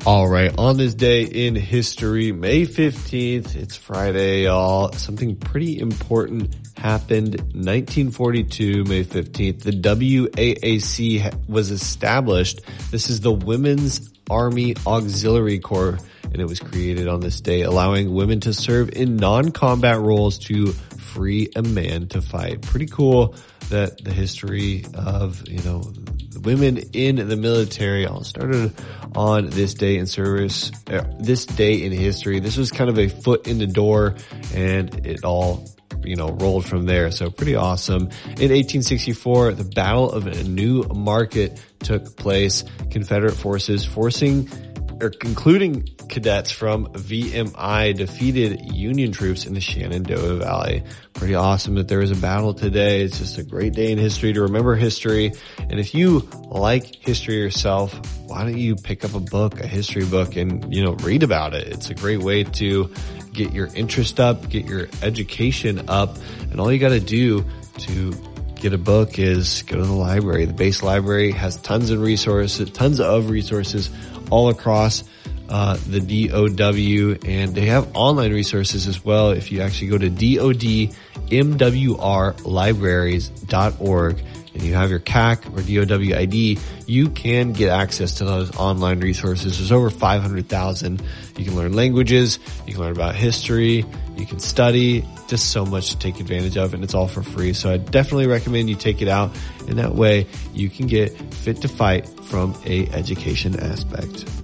All right, on this day in history, May 15th, it's Friday, y'all. Something pretty important happened 1942, May 15th. The WAAC was established. This is the Women's Army Auxiliary Corps, and it was created on this day, allowing women to serve in non-combat roles to free a man to fight. Pretty cool that the history of, women in the military all started on this day in service, this day in history. This was kind of a foot in the door, and it all, rolled from there. So pretty awesome. In 1864, the Battle of New Market took place. Confederate forces including cadets from VMI defeated Union troops in the Shenandoah Valley. Pretty awesome that there is a battle today. It's just a great day in history to remember history. And if you like history yourself, why don't you pick up a history book and, read about it? It's a great way to get your interest up, get your education up. And all you got to do to get a book is go to the library. The base library has tons of resources all across the DOW, and they have online resources as well. If you actually go to dodmwrlibraries.org and you have your CAC or DOW ID, you can get access to those online resources. There's over 500,000. You can learn languages, you can learn about history, you can study, just so much to take advantage of, and it's all for free. So I definitely recommend you take it out, and that way you can get fit to fight from a education aspect.